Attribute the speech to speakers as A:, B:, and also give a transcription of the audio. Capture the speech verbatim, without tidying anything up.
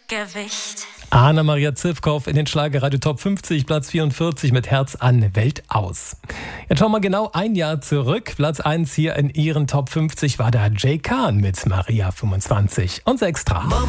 A: Gewicht.
B: Anna-Maria Zivkow in den Schlagerradio Top fünfzig, Platz vierundvierzig mit Herz an, Welt aus. Jetzt schauen wir genau ein Jahr zurück. Platz eins hier in ihren Top fünfzig war da Jay Khan mit Maria fünfundzwanzig. Unser Extra.